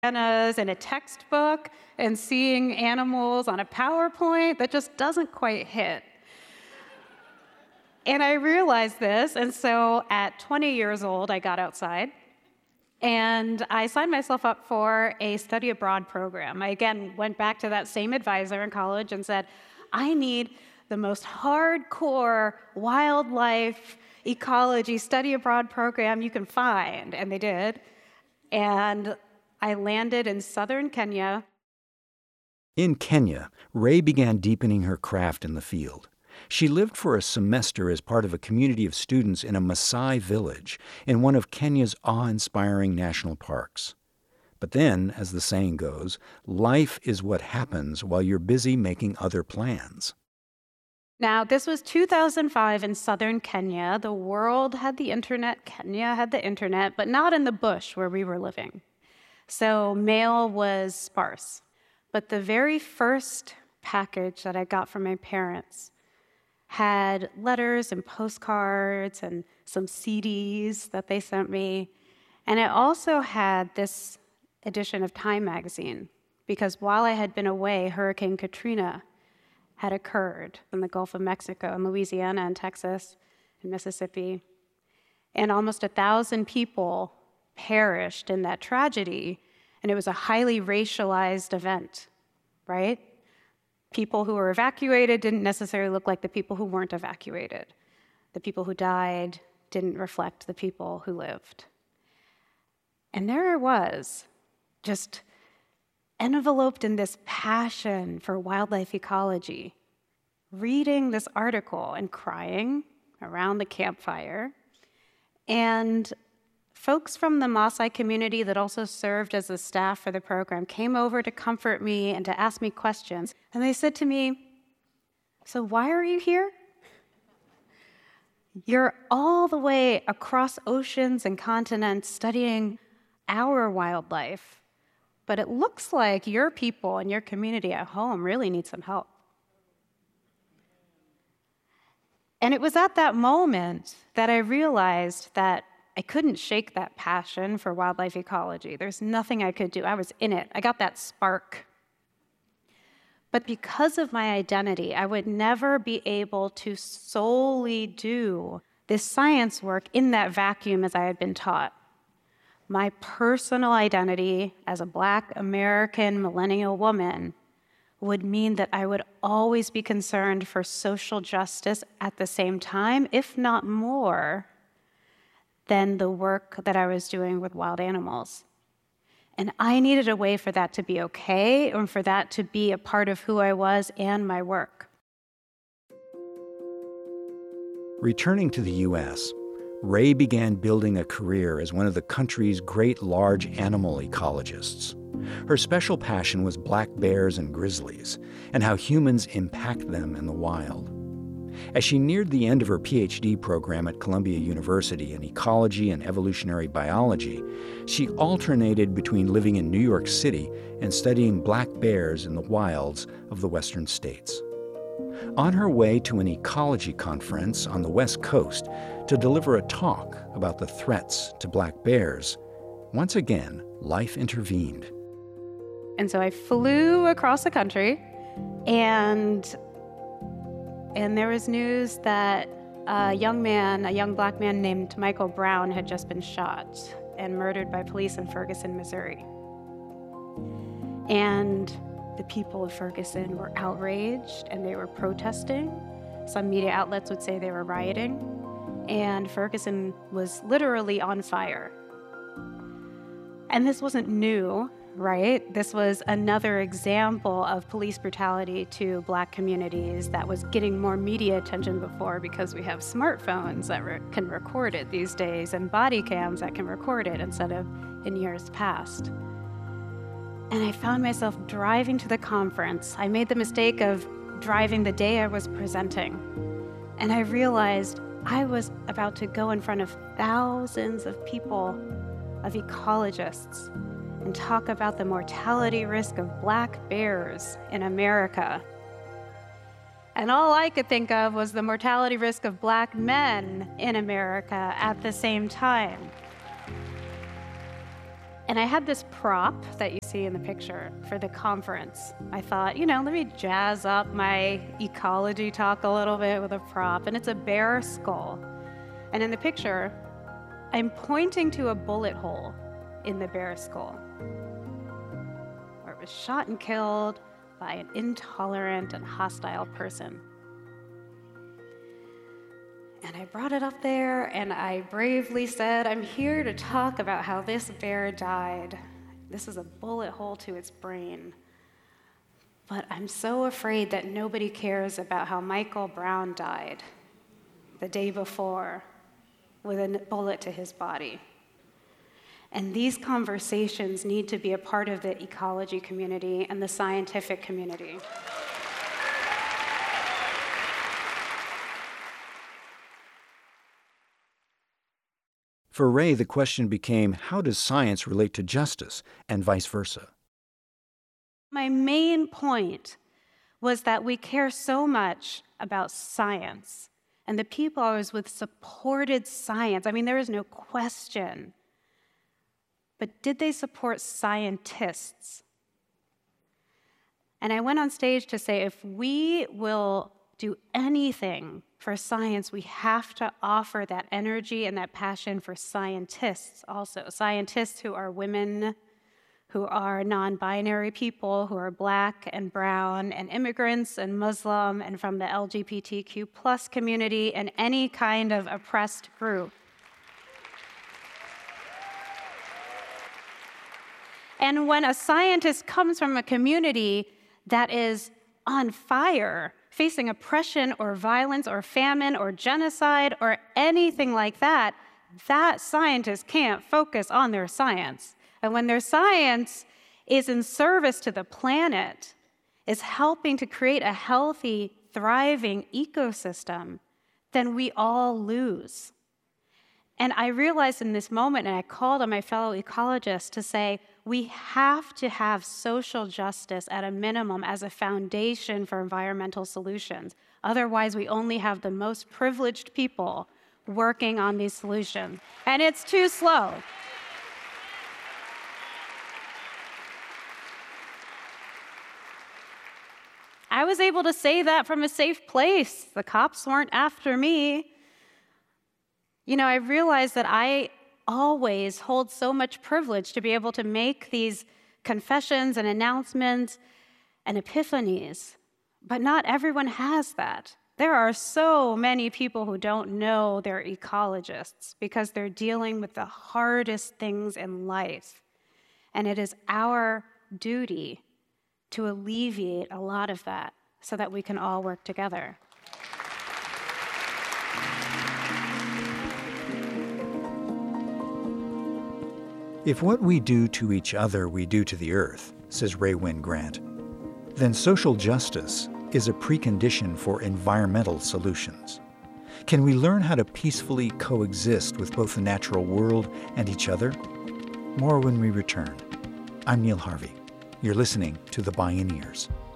bananas in a textbook and seeing animals on a PowerPoint that just doesn't quite hit. And I realized this, and so at 20 years old, I got outside, and I signed myself up for a study abroad program. I, again, went back to that same advisor in college and said, I need the most hardcore wildlife ecology study abroad program you can find, and they did. And I landed in southern Kenya. In Kenya, Ray began deepening her craft in the field. She lived for a semester as part of a community of students in a Maasai village in one of Kenya's awe-inspiring national parks. But then, as the saying goes, life is what happens while you're busy making other plans. Now, this was 2005 in southern Kenya. The world had the internet, Kenya had the internet, but not in the bush where we were living. So mail was sparse. But the very first package that I got from my parents had letters and postcards and some CDs that they sent me. And it also had this edition of Time magazine, because while I had been away, Hurricane Katrina had occurred in the Gulf of Mexico, in Louisiana and Texas and Mississippi. And almost 1,000 people perished in that tragedy, and it was a highly racialized event, right? People who were evacuated didn't necessarily look like the people who weren't evacuated. The people who died didn't reflect the people who lived. And there I was, just enveloped in this passion for wildlife ecology, reading this article and crying around the campfire. And folks from the Maasai community that also served as the staff for the program came over to comfort me and to ask me questions. And they said to me, so why are you here? You're all the way across oceans and continents studying our wildlife, but it looks like your people and your community at home really need some help. And it was at that moment that I realized that I couldn't shake that passion for wildlife ecology. There's nothing I could do. I was in it. I got that spark. But because of my identity, I would never be able to solely do this science work in that vacuum as I had been taught. My personal identity as a Black American millennial woman would mean that I would always be concerned for social justice at the same time, if not more, than the work that I was doing with wild animals. And I needed a way for that to be okay, and for that to be a part of who I was and my work. Returning to the U.S., Ray began building a career as one of the country's great large animal ecologists. Her special passion was black bears and grizzlies, and how humans impact them in the wild. As she neared the end of her PhD program at Columbia University in ecology and evolutionary biology, she alternated between living in New York City and studying black bears in the wilds of the western states. On her way to an ecology conference on the West Coast to deliver a talk about the threats to black bears, once again, life intervened. And so I flew across the country, and there was news that a young black man named Michael Brown had just been shot and murdered by police in Ferguson, Missouri. And the people of Ferguson were outraged and they were protesting. Some media outlets would say they were rioting. And Ferguson was literally on fire. And this wasn't new, right? This was another example of police brutality to Black communities that was getting more media attention before, because we have smartphones that can record it these days and body cams that can record it instead of in years past. And I found myself driving to the conference. I made the mistake of driving the day I was presenting. And I realized I was about to go in front of thousands of people, of ecologists, and talk about the mortality risk of black bears in America. And all I could think of was the mortality risk of black men in America at the same time. And I had this prop that you see in the picture for the conference. I thought, let me jazz up my ecology talk a little bit with a prop. And it's a bear skull. And in the picture, I'm pointing to a bullet hole in the bear skull, where it was shot and killed by an intolerant and hostile person. And I brought it up there, and I bravely said, I'm here to talk about how this bear died. This is a bullet hole to its brain. But I'm so afraid that nobody cares about how Michael Brown died the day before with a bullet to his body. And these conversations need to be a part of the ecology community and the scientific community. For Ray, the question became, how does science relate to justice, and vice versa? My main point was that we care so much about science, and the people I was with supported science. I mean, there is no question. But did they support scientists? And I went on stage to say, if we will do anything for science, we have to offer that energy and that passion for scientists also. Scientists who are women, who are non-binary people, who are Black and brown and immigrants and Muslim and from the LGBTQ plus community and any kind of oppressed group. And when a scientist comes from a community that is on fire, facing oppression or violence or famine or genocide or anything like that, that scientist can't focus on their science. And when their science is in service to the planet, is helping to create a healthy, thriving ecosystem, then we all lose. And I realized in this moment, and I called on my fellow ecologists to say, we have to have social justice at a minimum as a foundation for environmental solutions. Otherwise, we only have the most privileged people working on these solutions. And it's too slow. I was able to say that from a safe place. The cops weren't after me. I realized that I always hold so much privilege to be able to make these confessions and announcements and epiphanies, but not everyone has that. There are so many people who don't know they're ecologists because they're dealing with the hardest things in life. And it is our duty to alleviate a lot of that so that we can all work together. If what we do to each other we do to the earth, says Ray Winn Grant, then social justice is a precondition for environmental solutions. Can we learn how to peacefully coexist with both the natural world and each other? More when we return. I'm Neil Harvey. You're listening to The Bioneers.